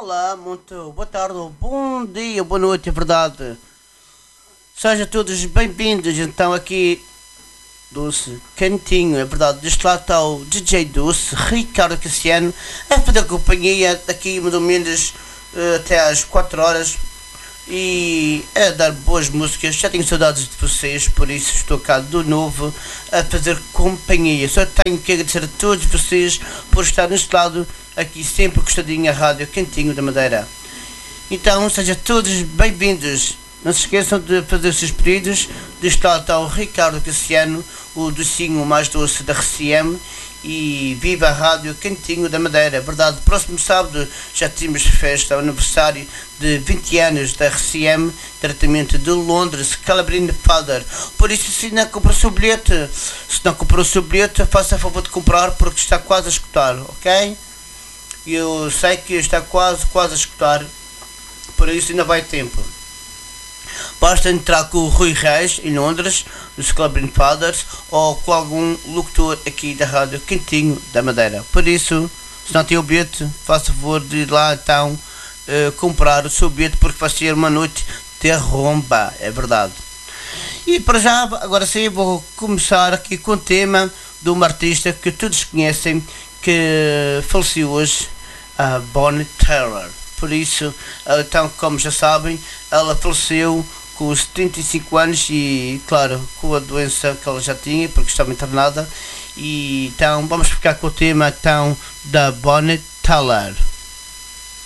Olá, muito boa tarde, bom dia, boa noite, é verdade. Sejam todos bem-vindos então aqui Doce Cantinho, é verdade. Deste lado está o DJ Doce, Ricardo Cassiano, a fazer companhia daqui mais ou menos até às 4 horas e a dar boas músicas. Já tenho saudades de vocês, por isso estou cá de novo a fazer companhia. Só tenho que agradecer a todos vocês por estar neste lado aqui sempre gostadinho a Rádio Cantinho da Madeira. Então sejam todos bem-vindos. Não se esqueçam de fazer os seus pedidos. Deste lado está o Ricardo Cassiano, o docinho mais doce da RCM. E viva a Rádio Cantinho da Madeira. É verdade, próximo sábado já temos festa, aniversário de 20 anos da RCM, diretamente de Londres, Calabrine Father. Por isso, se não comprou o seu bilhete, faça a favor de comprar, porque está quase a escutar, ok? Eu sei que está quase a escutar, por isso ainda vai tempo. Basta entrar com o Rui Reis em Londres, dos Calabrine Fathers, ou com algum locutor aqui da Rádio Cantinho da Madeira. Por isso, se não tem o bilhete, faça favor de ir lá então comprar o seu bilhete, porque vai ser uma noite de romba, é verdade. E para já, agora sim, vou começar aqui com o tema de uma artista que todos conhecem, que faleceu hoje, a Bonnie Tyler. Por isso, então, como já sabem, ela faleceu com os 75 anos e, claro, com a doença que ela já tinha, porque estava internada. E então, vamos ficar com o tema então, da Bonnie Tyler.